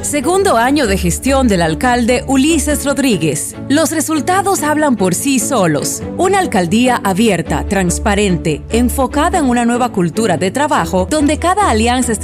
Segundo año de gestión del alcalde Ulises Rodríguez. Los resultados hablan por sí solos. Una alcaldía abierta, transparente, enfocada en una nueva cultura de trabajo donde cada alianza